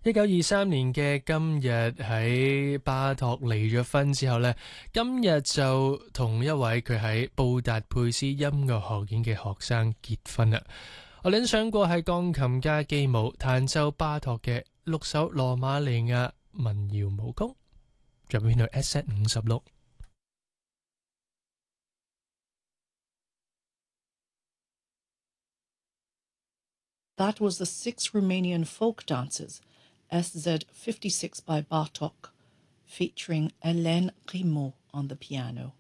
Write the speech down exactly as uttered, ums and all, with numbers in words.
一九二三年嘅今日喺巴托離咗婚之後呢，今日就同一位佢喺布達佩斯音樂學院嘅學生結婚啦。我領上過係鋼琴家基姆彈奏巴托嘅六首羅馬尼亞民謠舞曲，入邊度 S 五十六。 That was the six Romanian folk dances, S Z fifty-six by Bartok, featuring Hélène Grimaud on the piano.